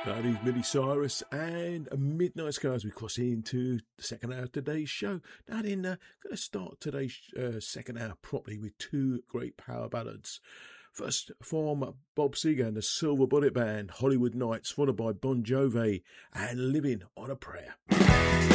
That is Miley Cyrus and Midnight Sky as we cross into the second hour of today's show. Now then, going to start today's second hour properly with two great power ballads. First from Bob Seger and the Silver Bullet Band, Hollywood Nights, followed by Bon Jovi and Living on a Prayer.